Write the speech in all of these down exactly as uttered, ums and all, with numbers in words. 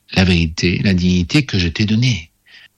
la vérité, la dignité que je t'ai donnée.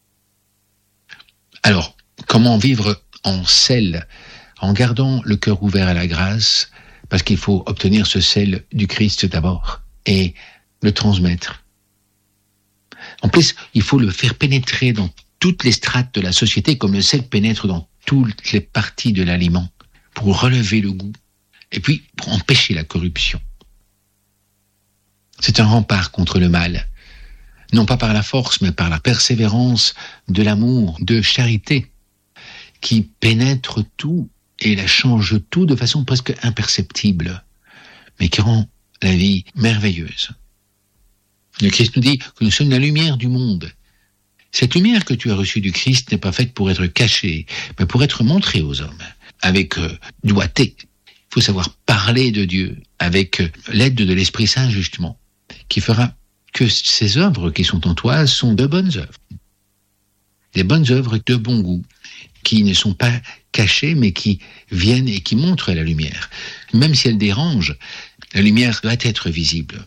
Alors, comment vivre en sel, en gardant le cœur ouvert à la grâce, parce qu'il faut obtenir ce sel du Christ d'abord, et le transmettre. En plus, il faut le faire pénétrer dans toutes les strates de la société, comme le sel pénètre dans toutes les parties de l'aliment, pour relever le goût, et puis pour empêcher la corruption. C'est un rempart contre le mal, non pas par la force, mais par la persévérance de l'amour, de charité, qui pénètre tout et la change tout de façon presque imperceptible, mais qui rend la vie merveilleuse. Le Christ nous dit que nous sommes la lumière du monde. Cette lumière que tu as reçue du Christ n'est pas faite pour être cachée, mais pour être montrée aux hommes, avec euh, doigté. Il faut savoir parler de Dieu, avec euh, l'aide de l'Esprit Saint, justement, qui fera que ces œuvres qui sont en toi sont de bonnes œuvres. Des bonnes œuvres de bon goût, qui ne sont pas cachées, mais qui viennent et qui montrent la lumière. Même si elle dérange, la lumière doit être visible.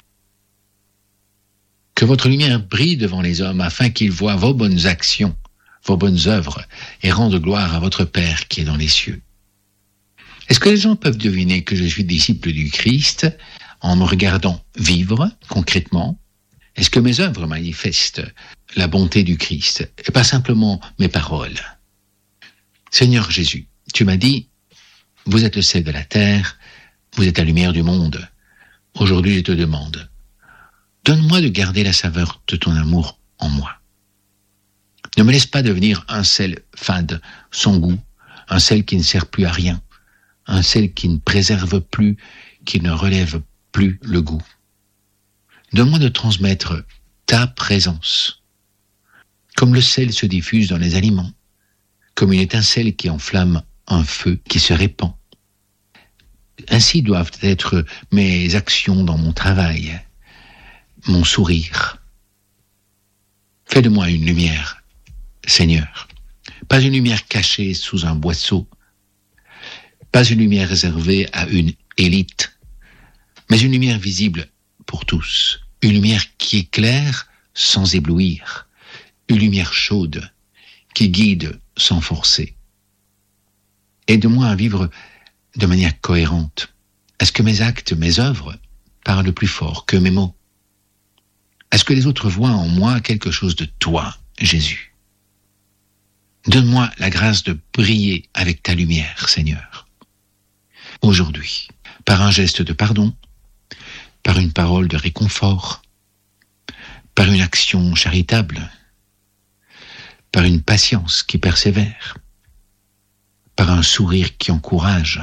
Que votre lumière brille devant les hommes, afin qu'ils voient vos bonnes actions, vos bonnes œuvres, et rendent gloire à votre Père qui est dans les cieux. Est-ce que les gens peuvent deviner que je suis disciple du Christ en me regardant vivre concrètement? Est-ce que mes œuvres manifestent la bonté du Christ, et pas simplement mes paroles? Seigneur Jésus, tu m'as dit, vous êtes le sel de la terre, vous êtes la lumière du monde. Aujourd'hui, je te demande, donne-moi de garder la saveur de ton amour en moi. Ne me laisse pas devenir un sel fade, sans goût, un sel qui ne sert plus à rien, un sel qui ne préserve plus, qui ne relève plus le goût. Donne-moi de transmettre ta présence, comme le sel se diffuse dans les aliments, comme une étincelle qui enflamme un feu qui se répand. Ainsi doivent être mes actions dans mon travail, mon sourire. Fais de moi une lumière, Seigneur. Pas une lumière cachée sous un boisseau, pas une lumière réservée à une élite, mais une lumière visible pour tous, une lumière qui éclaire sans éblouir, une lumière chaude qui guide sans forcer. Aide-moi à vivre de manière cohérente. Est-ce que mes actes, mes œuvres parlent plus fort que mes mots? Est-ce que les autres voient en moi quelque chose de toi, Jésus? Donne-moi la grâce de briller avec ta lumière, Seigneur. Aujourd'hui, par un geste de pardon, par une parole de réconfort, par une action charitable, par une patience qui persévère, par un sourire qui encourage.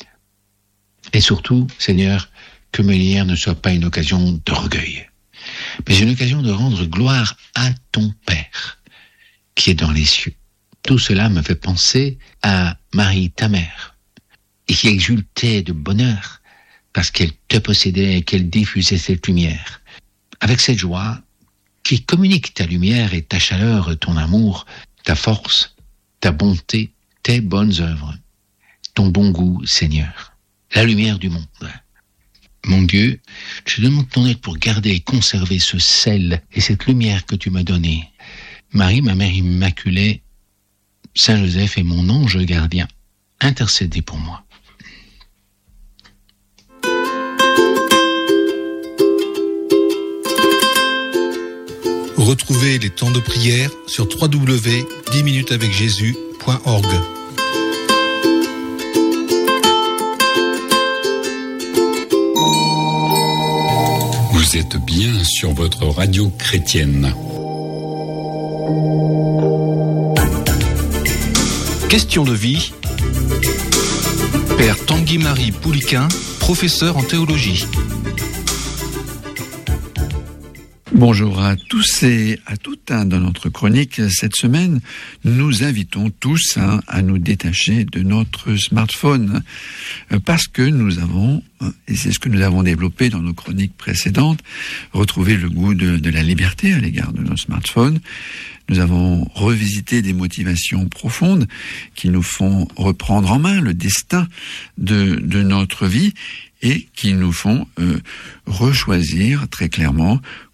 Et surtout, Seigneur, que mes lumières ne soient pas une occasion d'orgueil, mais une occasion de rendre gloire à ton Père, qui est dans les cieux. Tout cela me fait penser à Marie, ta mère, et qui exultait de bonheur, parce qu'elle te possédait et qu'elle diffusait cette lumière. Avec cette joie, qui communique ta lumière et ta chaleur, ton amour, ta force, ta bonté, tes bonnes œuvres, ton bon goût, Seigneur, la lumière du monde. Mon Dieu, je demande ton aide pour garder et conserver ce sel et cette lumière que tu m'as donnée. Marie, ma mère immaculée, Saint Joseph et mon ange gardien, intercédez pour moi. Retrouvez les temps de prière sur w w w point dix minutes avec jésus point org. Vous êtes bien sur votre radio chrétienne. Question de vie. Père Tanguy-Marie Pouliquin, professeur en théologie. Bonjour à tous et à toutes. Dans notre chronique cette semaine, nous invitons tous hein, à nous détacher de notre smartphone parce que nous avons, et c'est ce que nous avons développé dans nos chroniques précédentes, retrouvé le goût de, de la liberté à l'égard de nos smartphones. Nous avons revisité des motivations profondes qui nous font reprendre en main le destin de, de notre vie et qui nous font euh, rechoisir très clairement